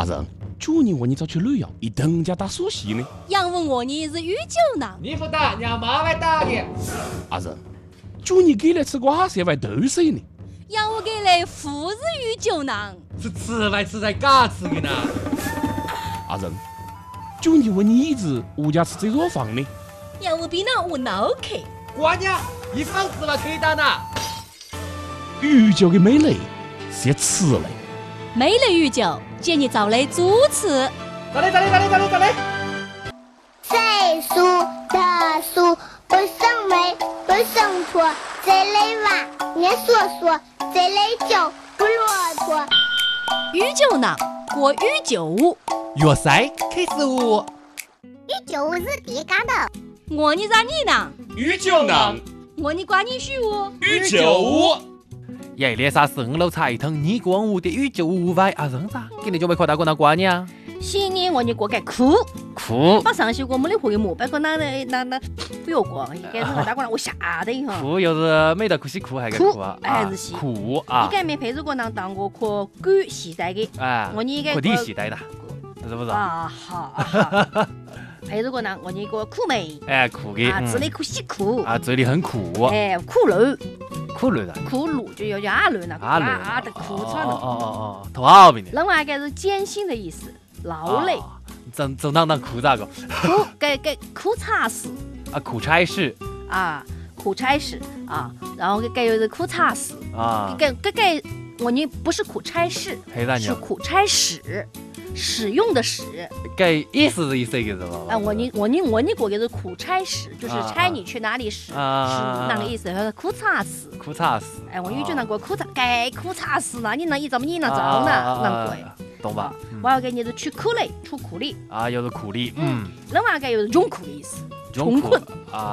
阿仁，去年我你早去旅游，一等家打苏西呢。 杨问我你是宇宙囊， 你不打，让妈来打你。 阿仁，去年给来吃瓜色外豆水呢。 杨我给来富是宇宙囊， 是吃外吃在嘎吃的呢。 阿仁，去年我你一直物价吃这座房呢。 杨我比那我脑壳。 瓜娘，一房子嘛可以打呢。 宇宙的美丽是吃嘞。 美丽宇宙，建议找来主持。 打嘞！ 岁数的数不胜枚，不胜砣，这类娃念说说，这类酒不骆驼。 宇宙囊过宇宙舞， 粤赛开始舞。 宇宙是第干的， 我你让你囊， 宇宙囊， 我你管你许我。 宇宙舞。 夜里啥4楼茶一桶，你光舞的宇宙舞外阿人啥？今年就没看到过那瓜娘。 新年我你过个哭，把上些我们的回目，包括那不要过，应该是我打过来，我吓得一哈。 哭又是没得哭西哭还个哭啊？ 还是西哭啊！ 你敢没配着过当过可管系带的？ 哎， 我你应该可地系带的，是不是？ 啊好。配着过呢，我你个苦梅， 哎，酷的啊，嘴里苦西苦， 啊，嘴里很苦， 哎，苦路， 苦路的， 苦路就要阿路了，啊的苦穿了， 哦，头好病的。 另外一个是艰辛的意思，劳累， 正当苦咋个？ 苦给苦差事啊，苦差事啊，苦差事啊，然后给又是苦差事啊， 给我你不是苦差事，是苦差使。使用的使， 给意思是意思个是吧？ 啊，我你过个是苦差使，就是差你去哪里使，是那个意思，是苦差事。 苦差事， 哎，我就那个苦差，该苦差事呢，你能怎么你能找呢？能过， 懂吧？ 我要给你是出苦力，出苦力啊，又是苦力， 另外一个又是穷苦的意思，穷困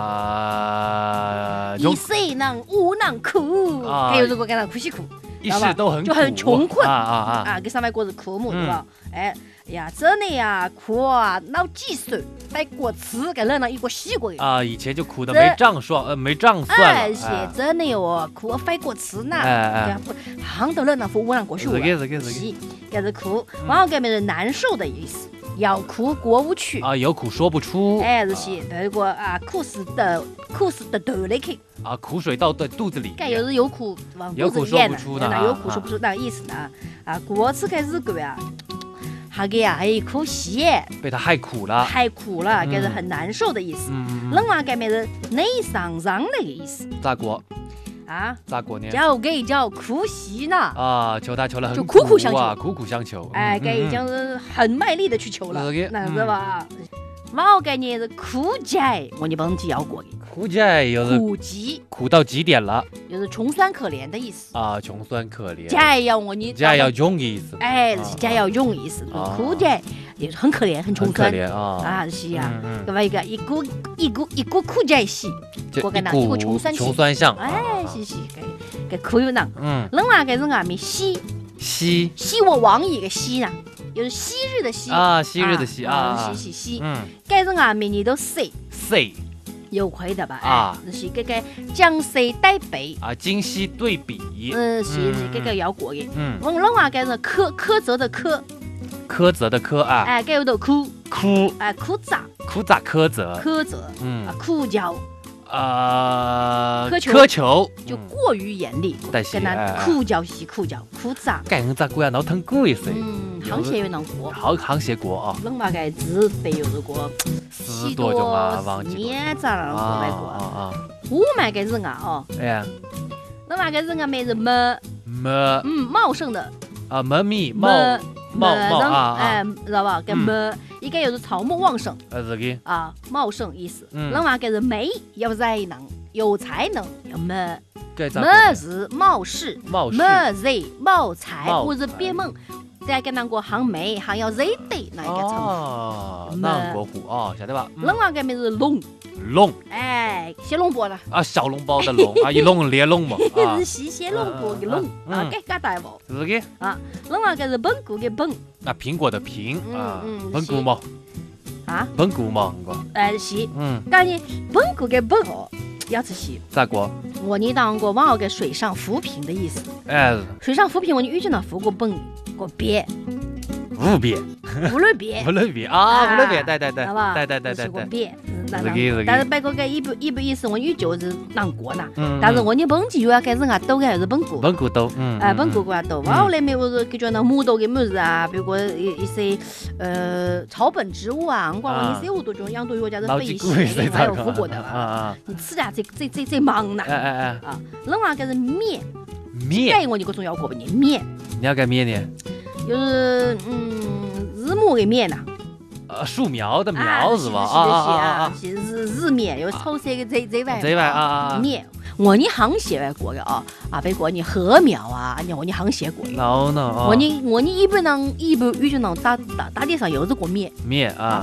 啊， 一世能无能苦，还有这个跟他苦西苦。 一世都很苦， 就很穷困啊！ 给上面过是苦木对吧？哎呀，真的呀，苦啊，闹几岁带过吃，给人了一个西瓜啊！以前就苦的没账算，没账算了。 哎，真的哟，苦翻过吃呢，行到人那服务上过去了，是，这是苦。然后给别人难受的意思。要哭过不去啊，有苦说不出。 哎，这些那个啊，苦死的肚里去啊，苦水到肚子里。 该又是有苦往肚子里咽的，那有苦说不出那个意思呢。啊，过次开始过啊，那个呀还有一口气， 被他害苦了， 该是很难受的意思。另外改面是内伤伤那个意思。 咋过？ 啊， 咋过呢？ 叫哭戏呢啊，求他求了很就苦苦相求， 苦苦相求。 哎，该已经是很卖力的去求了，那是吧？毛概念是苦极，我你不能记要过的。 苦极又是苦到极点了， 又是穷酸可怜的意思啊，穷酸可怜。 极要我你极要用的意思， 哎，是极要用的意思。苦极也是很可怜，很穷酸啊， 是呀。另外一个一股苦极戏，我跟那一股穷酸相， 哎，是给苦有囊。另外一个是俺们希我王爷的希呢。就是昔日的昔啊，昔日的昔啊，昔，该是俺们你都 say 有亏的吧？啊，是这个江西带北啊，今昔对比， 是这个要过的。我们话该是苛责的苛责的苛啊， 哎，该有的苦，哎，苛责苛责， 苦教。 苛求就过于严厉，跟他苦教苦杂， 该人咋过呀？闹腾过一些， 行协又能过， 行协过啊。 另外个自费有这个 10多种啊，忘记年咋了过来过？我买个人啊哦， 哎呀， 另外个人啊没人茂盛的啊，茂啊，哎，知道吧？跟应该又是草木旺盛， 这个啊，茂盛意思。另外个是美，有才能，有美是貌似，美貌才，或者别梦。再跟那个行美，行要热对那一个称呼。 那个虎啊，晓得吧？ 另外个名是龙，哎，小笼包了啊，小笼包的笼啊，一笼连笼嘛， 是小笼包的笼啊，该大不？ 是个啊，另外个是本谷的本， 啊，苹果的苹啊，本谷嘛， 啊， 本谷嘛， 哎是，但是本谷的本哦，要仔细。 咋过？ 我你当过往个水上浮萍的意思， 哎， 水上浮萍我你遇见了浮过本过别。 无边， 无论边， 无论边啊，无论边，对， 好吧？ 对， 是个边。 但是别个一不意思，我女就是难过呐。但是我你本地要开始啊，都还是本国。 本国都， 本国啊都。后来没有是感觉那木头的么子啊，比如说一些草本植物啊，我讲你生活多种养多药家是飞行，还有富过的啊。你吃啊，这忙呐。啊，另外个是面。面我你个重要过不呢？面。 你要干面呢？ 就是日木的面呐。 树苗的苗是吧？ 是日面，有抽些个这外啊面。我你行写过的啊，别过你禾苗啊，我你行写过的。 no， 我你一般语就能打地上有这个面啊。